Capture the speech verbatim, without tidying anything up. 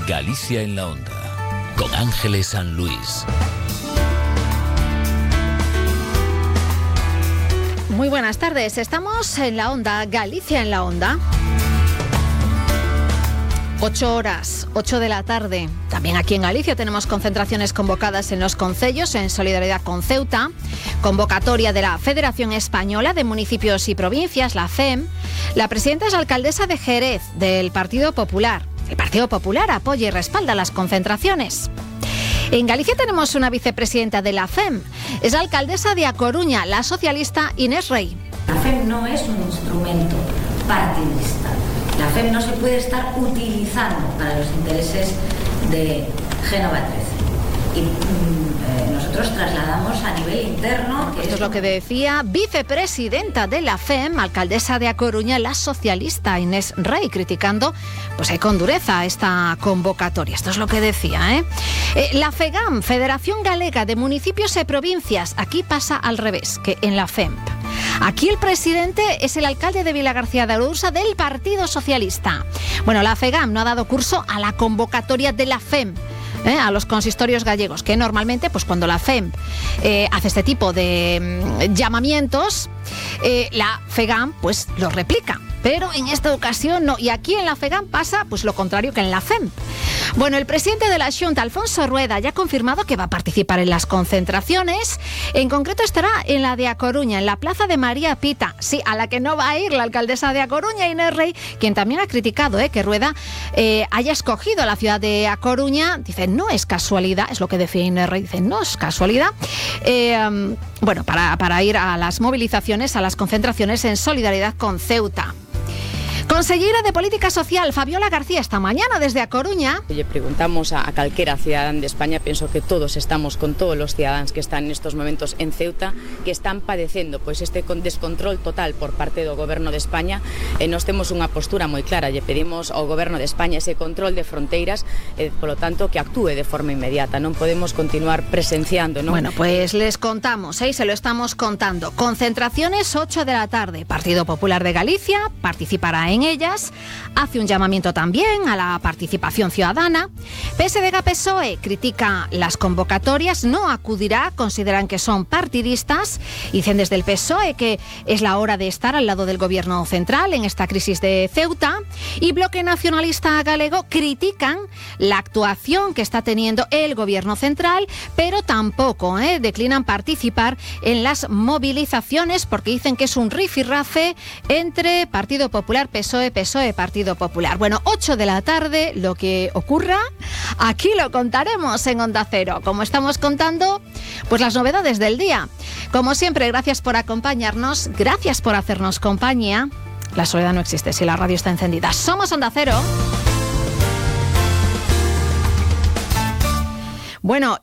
Galicia en la Onda, con Ángeles San Luis. Muy buenas tardes, estamos en la Onda, Galicia en la Onda. Ocho horas, ocho de la tarde. También aquí en Galicia tenemos concentraciones convocadas en los concellos en solidaridad con Ceuta, convocatoria de la Federación Española de Municipios y Provincias, la F E M. La presidenta es la alcaldesa de Jerez, del Partido Popular. El Partido Popular apoya y respalda las concentraciones. En Galicia tenemos una vicepresidenta de la F E M. Es la alcaldesa de A Coruña, la socialista Inés Rey. La F E M no es un instrumento partidista. La F E M no se puede estar utilizando para los intereses de Génova trece. Y mm, eh, nosotros trasladamos a nivel interno... Que Esto es lo que decía vicepresidenta de la F E M, alcaldesa de A Coruña, la socialista Inés Rey, criticando pues eh, con dureza esta convocatoria. Esto es lo que decía, ¿eh? eh la FEGAM, Federación Galega de Municipios y Provincias, aquí pasa al revés que en la F E M. Aquí el presidente es el alcalde de Vilagarcía de Arousa del Partido Socialista. Bueno, la FEGAM no ha dado curso a la convocatoria de la F E M. ¿Eh? A los consistorios gallegos, que normalmente, pues cuando la F E M eh, hace este tipo de mm, llamamientos, eh, la FEGAM pues lo replica. Pero en esta ocasión no. Y aquí en la FEGAM pasa pues lo contrario que en la F E M. Bueno, el presidente de la Xunta, Alfonso Rueda, ya ha confirmado que va a participar en las concentraciones. En concreto estará en la de A Coruña, en la plaza de María Pita. Sí, a la que no va a ir la alcaldesa de A Coruña, Inés Rey, quien también ha criticado eh, que Rueda eh, haya escogido la ciudad de A Coruña. Dice, no es casualidad, es lo que decía Inés Rey, dice, no es casualidad. Eh, um, bueno, para, para ir a las movilizaciones, a las concentraciones en solidaridad con Ceuta. Consellera de Política Social, Fabiola García, esta mañana desde A Coruña. Le preguntamos a, a calquera ciudadano de España, pienso que todos estamos con todos los ciudadanos que están en estos momentos en Ceuta, que están padecendo pues este descontrol total por parte do Goberno de España. E nos temos unha postura moi clara, lle pedimos ao Goberno de España ese control de fronteiras, e polo tanto que actúe de forma inmediata. Non podemos continuar presenciando, ¿no? Bueno, pues les contamos, ¿eh? Se lo estamos contando. Concentraciones ocho de la tarde. Partido Popular de Galicia participará en ellas, hace un llamamiento también a la participación ciudadana. P S D G P S O E critica las convocatorias, no acudirá, consideran que son partidistas. Dicen desde el P S O E que es la hora de estar al lado del gobierno central en esta crisis de Ceuta. Y Bloque Nacionalista Galego critican la actuación que está teniendo el gobierno central, pero tampoco eh, declinan participar en las movilizaciones porque dicen que es un rifirrafe entre Partido Popular, P S O E, P S O E, Partido Popular. Bueno, ocho de la tarde, lo que ocurra, aquí lo contaremos en Onda Cero. Como estamos contando, pues las novedades del día. Como siempre, gracias por acompañarnos, gracias por hacernos compañía. La soledad no existe si la radio está encendida. Somos Onda Cero. Bueno,